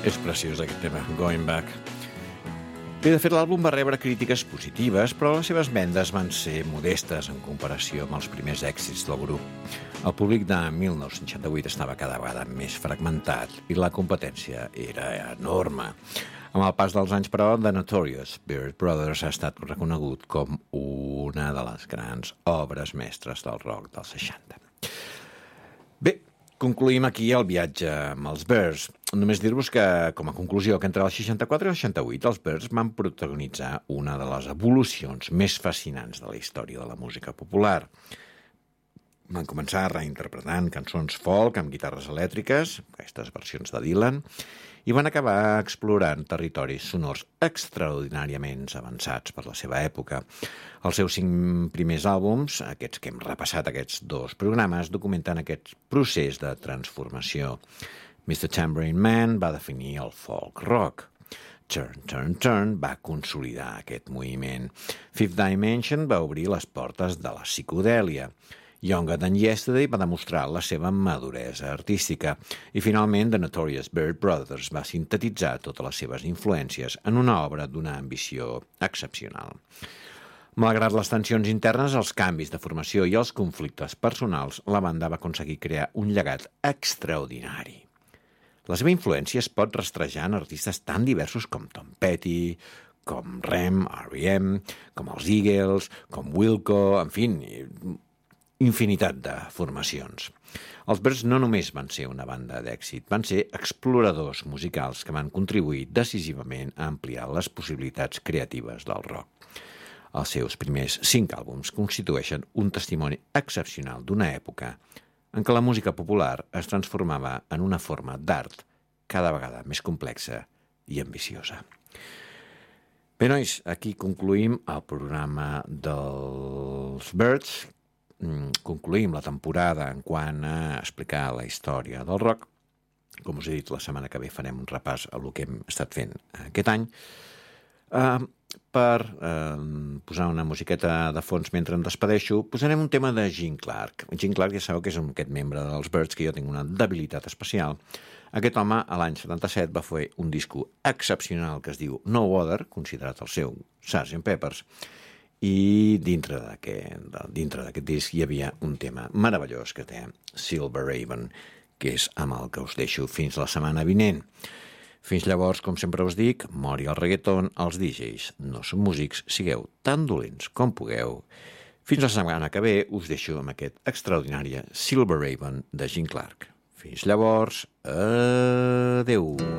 És preciós aquest tema, Going Back. Bé, de fet, l'àlbum va rebre crítiques positives, però les seves vendes van ser modestes en comparació amb els primers èxits del grup. El públic de 1968 estava cada vegada més fragmentat i la competència era enorme. Amb el pas dels anys, però, The Notorious Byrd Brothers ha estat reconegut com una de les grans obres mestres del rock dels 60. Bé, concluïm aquí el viatge amb els Byrds. Només dir-vos que, com a conclusió, que entre el 64 i el 68 els Byrds van protagonitzar una de les evolucions més fascinants de la història de la música popular. Van començar reinterpretant cançons folk amb guitarres elèctriques, aquestes versions de Dylan, i van acabar explorant territoris sonors extraordinàriament avançats per la seva època. Els seus 5 primers àlbums, aquests que hem repassat aquests 2 programes, documenten aquest procés de transformació. Mr. Tambourine Man va definir el folk rock. Turn, Turn, Turn va consolidar aquest moviment. Fifth Dimension va obrir les portes de la psicodèlia. Younger Than Yesterday va demostrar la seva maduresa artística i finalment The Notorious Byrd Brothers va sintetitzar totes les seves influències en una obra d'una ambició excepcional. Malgrat les tensions internes, els canvis de formació i els conflictes personals, la banda va aconseguir crear un llegat extraordinari. La seva influència es pot rastrejar en artistes tan diversos com Tom Petty, com Rem, R.E.M., com els Eagles, com Wilco, en fi, infinitat de formacions. Els Byrds no només van ser una banda d'èxit, van ser exploradors musicals que van contribuir decisivament a ampliar les possibilitats creatives del rock. Els seus primers 5 àlbums constitueixen un testimoni excepcional d'una època en què la música popular es transformava en una forma d'art cada vegada més complexa i ambiciosa. Bé, nois, aquí concluïm el programa dels Byrds. Concluïm la temporada en quant a explicar la història del rock. Com us he dit, la setmana que ve farem un repàs a el que hem estat fent aquest any. Per posar una musiqueta de fons mentre em despedeixo, posarem un tema de Gene Clark. Gene Clark ja sabeu que és aquest membre dels Byrds que jo tinc una debilitat especial. Aquest home, a l'any 77, va fer un disco excepcional que es diu No Other, considerat el seu Sgt. Pepper's, i dintre d'aquest disc hi havia un tema meravellós que té Silver Raven, que és amb el que us deixo fins la setmana vinent. Fins llavors, com sempre us dic, mori el reggaeton, els DJs no són músics, sigueu tan dolents com pugueu. Fins la setmana que ve us deixo amb aquest extraordinari Silver Raven de Gene Clark. Fins llavors, adeu.